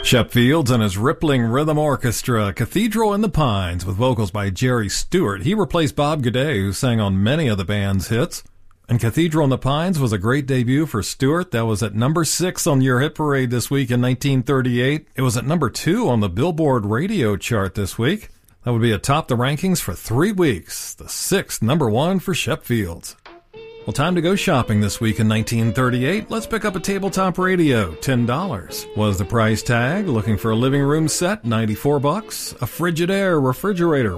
Shep Fields and his Rippling Rhythm Orchestra, Cathedral in the Pines, with vocals by Jerry Stewart. He replaced Bob Gaudet, who sang on many of the band's hits. And Cathedral in the Pines was a great debut for Stewart. That was at number 6 on Your Hit Parade this week in 1938. It was at number 2 on the Billboard radio chart this week. That would be atop the rankings for 3 weeks. The 6th number 1 for Shep Fields. Well, time to go shopping this week in 1938. Let's pick up a tabletop radio. $10 was the price tag. Looking for a living room set, $94. A Frigidaire refrigerator,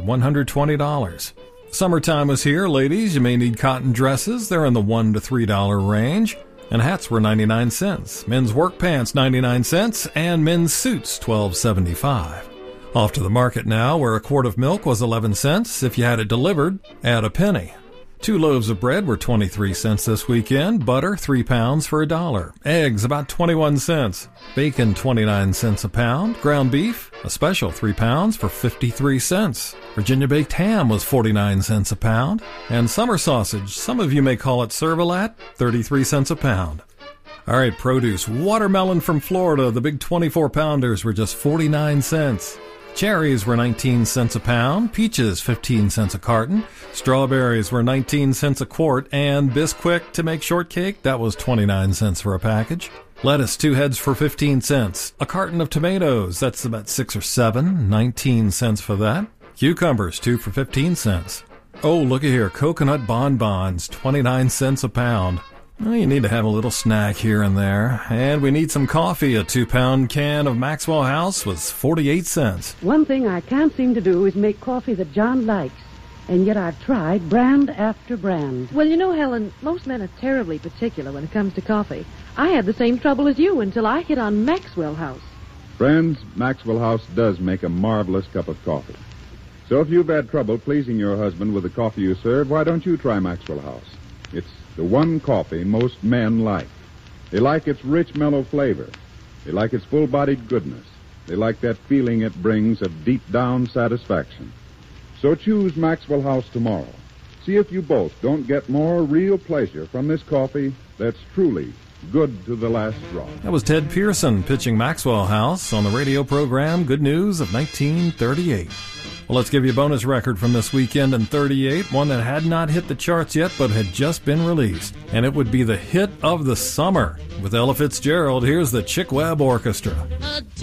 $120. Summertime was here, ladies. You may need cotton dresses. They're in the $1 to $3 range. And hats were 99 cents. Men's work pants, 99 cents. And men's suits, $12.75. Off to the market now, where a quart of milk was 11 cents. If you had it delivered, add a penny. 2 loaves of bread were 23 cents this weekend. Butter, 3 pounds for $1. Eggs, about 21 cents. Bacon, 29 cents a pound. Ground beef, a special 3 pounds for 53 cents. Virginia baked ham was 49 cents a pound. And summer sausage, some of you may call it servalat, 33 cents a pound. All right, produce. Watermelon from Florida, the big 24-pounders were just 49 cents. Cherries were 19 cents a pound, peaches 15 cents a carton, strawberries were 19 cents a quart, and Bisquick to make shortcake, that was 29 cents for a package. Lettuce, 2 heads for 15 cents. A carton of tomatoes, that's about 6 or 7, 19 cents for that. Cucumbers, 2 for 15 cents. Oh, look at here, coconut bonbons, 29 cents a pound. Well, you need to have a little snack here and there. And we need some coffee. A 2-pound can of Maxwell House was 48 cents. One thing I can't seem to do is make coffee that John likes. And yet I've tried brand after brand. Well, you know, Helen, most men are terribly particular when it comes to coffee. I had the same trouble as you until I hit on Maxwell House. Friends, Maxwell House does make a marvelous cup of coffee. So if you've had trouble pleasing your husband with the coffee you serve, why don't you try Maxwell House? It's the one coffee most men like. They like its rich, mellow flavor. They like its full-bodied goodness. They like that feeling it brings of deep-down satisfaction. So choose Maxwell House tomorrow. See if you both don't get more real pleasure from this coffee that's truly good to the last drop. That was Ted Pearson pitching Maxwell House on the radio program Good News of 1938. Well, let's give you a bonus record from this weekend in 38, one that had not hit the charts yet but had just been released. And it would be the hit of the summer. With Ella Fitzgerald, here's the Chick Webb Orchestra.